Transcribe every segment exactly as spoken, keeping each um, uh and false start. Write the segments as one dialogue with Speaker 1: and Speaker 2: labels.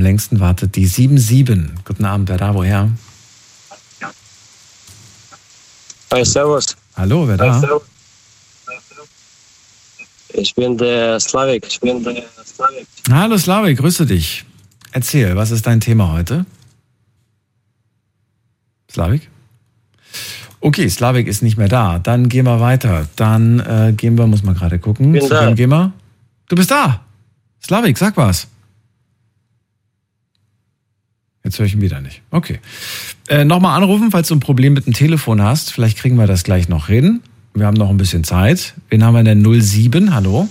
Speaker 1: längsten wartet die sieben sieben. Guten Abend, wer da, woher?
Speaker 2: Hi, servus.
Speaker 1: Hallo, wer da?
Speaker 2: Hi, servus. Ich bin der Slavik. Ich bin der Slavik.
Speaker 1: Hallo Slavik, grüße dich. Erzähl, was ist dein Thema heute? Slavik? Okay, Slavik ist nicht mehr da. Dann gehen wir weiter. Dann äh, gehen wir, muss man gerade gucken.
Speaker 2: Bin
Speaker 1: Zu
Speaker 2: da.
Speaker 1: wem gehen wir? Du bist da. Slavik, sag was. Jetzt höre ich ihn wieder nicht. Okay. Äh, Nochmal anrufen, falls du ein Problem mit dem Telefon hast. Vielleicht kriegen wir das gleich noch reden. Wir haben noch ein bisschen Zeit. Wen haben wir denn? null sieben, hallo?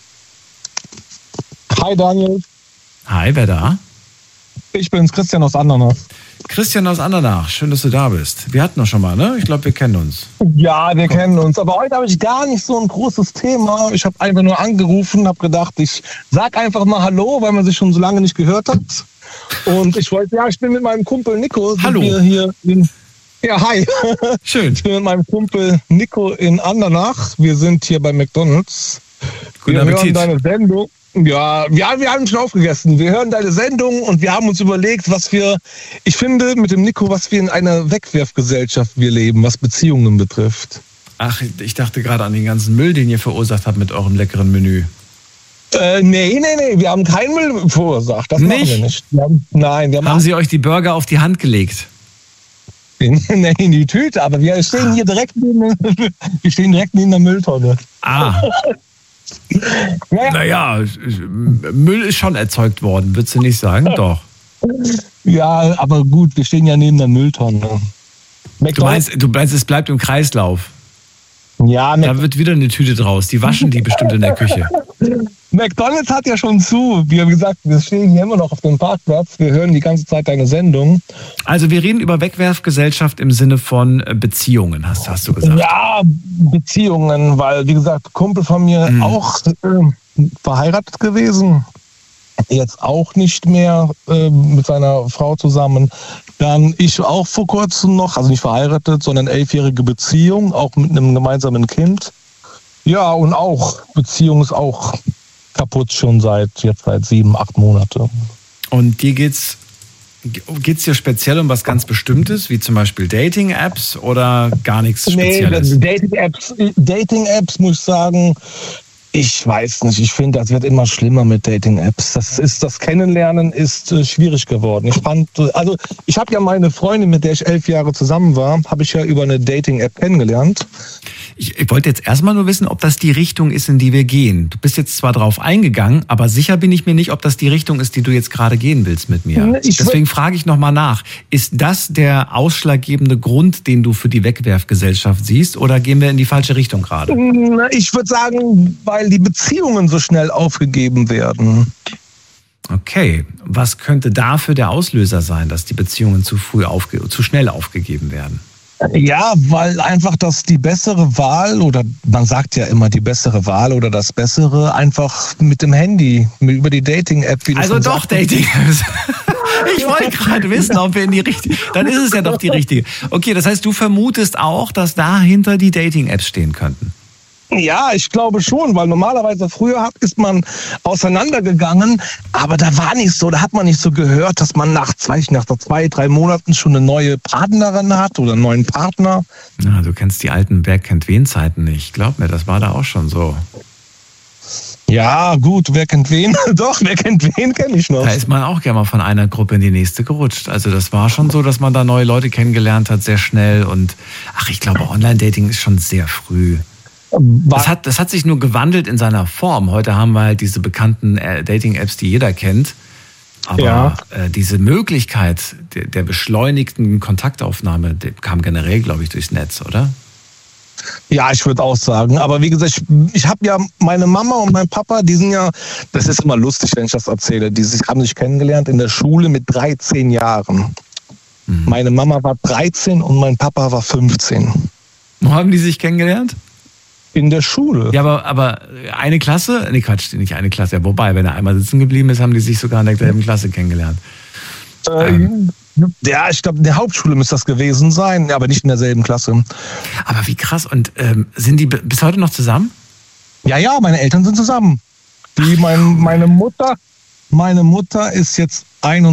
Speaker 3: Hi Daniel.
Speaker 1: Hi, wer da?
Speaker 3: Ich bin's, Christian aus Andernach.
Speaker 1: Christian aus Andernach, schön, dass du da bist. Wir hatten doch schon mal, ne? Ich glaube, wir kennen uns.
Speaker 3: Ja, wir kennen uns. Aber heute habe ich gar nicht so ein großes Thema. Ich habe einfach nur angerufen, habe gedacht, ich sag einfach mal Hallo, weil man sich schon so lange nicht gehört hat. Und ich wollte, ja, ich bin mit meinem Kumpel Nico. sind
Speaker 1: Hallo.
Speaker 3: Wir hier in, ja, hi.
Speaker 1: Schön.
Speaker 3: Ich bin mit meinem Kumpel Nico in Andernach. Wir sind hier bei McDonald's.
Speaker 1: Guten
Speaker 3: wir
Speaker 1: Appetit.
Speaker 3: hören deine Sendung. Ja, wir, wir haben schon aufgegessen. Wir hören deine Sendung und wir haben uns überlegt, was wir, ich finde mit dem Nico, was wir in einer Wegwerfgesellschaft wir leben, was Beziehungen betrifft.
Speaker 1: Ach, ich dachte gerade an den ganzen Müll, den ihr verursacht habt mit eurem leckeren Menü.
Speaker 3: Äh, nee, nee, nee, wir haben keinen Müll verursacht. Das machen wir
Speaker 1: Nicht?
Speaker 3: nicht. Wir haben, nein, wir haben,
Speaker 1: Haben sie euch die Burger auf die Hand gelegt?
Speaker 3: nee, in die Tüte, aber wir stehen hier direkt neben, wir stehen direkt neben der Mülltonne.
Speaker 1: Ah,
Speaker 3: Ja,
Speaker 1: naja, Müll ist schon erzeugt worden, würdest du nicht sagen? Doch.
Speaker 3: ja, aber gut, wir stehen ja neben der Mülltonne.
Speaker 1: Du
Speaker 3: McDonald's,
Speaker 1: meinst, du meinst, es bleibt im Kreislauf.
Speaker 3: ja,
Speaker 1: Da wird wieder eine Tüte draus. Die waschen die bestimmt in der Küche.
Speaker 3: McDonald's hat ja schon zu. Wir haben gesagt, wir stehen hier immer noch auf dem Parkplatz. Wir hören die ganze Zeit deine Sendung.
Speaker 1: Also wir reden über Wegwerfgesellschaft im Sinne von äh, Beziehungen, hast, hast du gesagt.
Speaker 3: Ja, Beziehungen, weil, wie gesagt, Kumpel von mir
Speaker 1: Mhm.
Speaker 3: auch äh, verheiratet gewesen. Jetzt auch nicht mehr äh, mit seiner Frau zusammen. Dann ich auch vor kurzem noch, also nicht verheiratet, sondern elfjährige Beziehung, auch mit einem gemeinsamen Kind. Ja, und auch, Beziehung ist auch kaputt schon seit jetzt seit sieben, acht Monate.
Speaker 1: Und dir geht's geht's dir speziell um was ganz Bestimmtes, wie zum Beispiel Dating-Apps oder gar nichts Spezielles?
Speaker 3: Nee, Dating-Apps, Dating-Apps muss ich sagen, ich weiß nicht, ich finde, das wird immer schlimmer mit Dating-Apps. Das ist, das Kennenlernen ist äh, schwierig geworden. Ich fand, äh, also ich habe ja meine Freundin, mit der ich elf Jahre zusammen war, habe ich ja über eine Dating-App kennengelernt.
Speaker 1: Ich, ich wollte jetzt erstmal nur wissen, ob das die Richtung ist, in die wir gehen. Du bist jetzt zwar drauf eingegangen, aber sicher bin ich mir nicht, ob das die Richtung ist, die du jetzt gerade gehen willst mit mir.
Speaker 3: Ich
Speaker 1: Deswegen frage ich nochmal nach. Ist das der ausschlaggebende Grund, den du für die Wegwerfgesellschaft siehst, oder gehen wir in die falsche Richtung gerade?
Speaker 3: Ich würde sagen, weil die Beziehungen so schnell aufgegeben werden.
Speaker 1: Okay, was könnte dafür der Auslöser sein, dass die Beziehungen zu früh aufge- zu schnell aufgegeben werden?
Speaker 3: Ja, weil einfach das die bessere Wahl, oder man sagt ja immer die bessere Wahl oder das Bessere, einfach mit dem Handy, mit, über die Dating-App. Wie du
Speaker 1: Also
Speaker 3: schon
Speaker 1: doch
Speaker 3: sagst.
Speaker 1: Dating-Apps. Ich wollte gerade wissen, ob wir in die richtige... Dann ist es ja doch die richtige. Okay, das heißt, du vermutest auch, dass dahinter die Dating-Apps stehen könnten.
Speaker 3: Ja, ich glaube schon, weil normalerweise früher hat, ist man auseinandergegangen, aber da war nicht so, da hat man nicht so gehört, dass man nach zwei, nach zwei, drei Monaten schon eine neue Partnerin hat oder einen neuen Partner.
Speaker 1: Ja, du kennst die alten Wer kennt wen Zeiten nicht. Glaub mir, das war da auch schon so.
Speaker 3: Ja, gut, wer kennt wen? Doch, wer kennt wen, kenne ich noch.
Speaker 1: Da ist man auch gerne mal von einer Gruppe in die nächste gerutscht. Also das war schon so, dass man da neue Leute kennengelernt hat, sehr schnell. Und ach, ich glaube, Online-Dating ist schon sehr früh. Das hat, das hat sich nur gewandelt in seiner Form. Heute haben wir halt diese bekannten äh, Dating-Apps, die jeder kennt. Aber
Speaker 3: Ja.
Speaker 1: äh, diese Möglichkeit der, der beschleunigten Kontaktaufnahme die kam generell, glaube ich, durchs Netz, oder?
Speaker 3: Ja, ich würde auch sagen. Aber wie gesagt, ich, ich habe ja meine Mama und mein Papa, die sind ja, das ist immer lustig, wenn ich das erzähle, die sich, haben sich kennengelernt in der Schule mit dreizehn Jahren.
Speaker 1: Mhm.
Speaker 3: Meine Mama war dreizehn und mein Papa war fünfzehn.
Speaker 1: Wo haben die sich kennengelernt?
Speaker 3: In der Schule.
Speaker 1: Ja, aber, aber eine Klasse? Nee, Quatsch, nicht eine Klasse. Ja, wobei, wenn er einmal sitzen geblieben ist, haben die sich sogar in derselben Klasse kennengelernt.
Speaker 3: Ähm, ja, ich glaube, in der Hauptschule müsste das gewesen sein, aber nicht in derselben Klasse.
Speaker 1: Aber wie krass. Und ähm, sind die b- bis heute noch zusammen?
Speaker 3: Ja, ja, meine Eltern sind zusammen. Die, mein, meine Mutter, Meine Mutter ist jetzt einunddreißig.